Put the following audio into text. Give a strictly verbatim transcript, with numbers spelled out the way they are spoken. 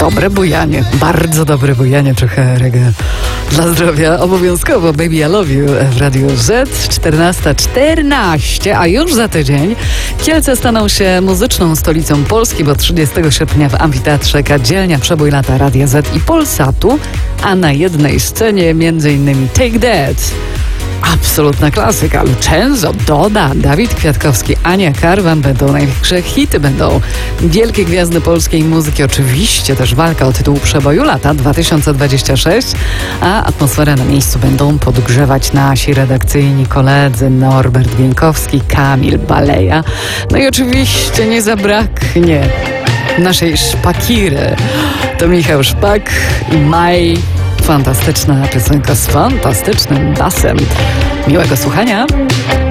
dobre bujanie, bardzo dobre bujanie, trochę reggae dla zdrowia. Obowiązkowo Baby I Love You w Radiu Z, czternasta czternaście, a już za tydzień Kielce staną się muzyczną stolicą Polski, bo trzydziestego sierpnia w Amfiteatrze Kadzielnia przebój lata Radia Z i Polsatu, a na jednej scenie między innymi Take That. Absolutna klasyka. Lucenzo, Doda, Dawid Kwiatkowski, Ania Karwan będą największe hity, będą wielkie gwiazdy polskiej muzyki, oczywiście też walka o tytuł przeboju lata dwa tysiące dwudziestego szóstego, a atmosferę na miejscu będą podgrzewać nasi redakcyjni koledzy Norbert Wieńkowski, Kamil Baleja, no i oczywiście nie zabraknie naszej szpakiry. To Michał Szpak i Maj. Fantastyczna piosenka z fantastycznym basem. Miłego słuchania.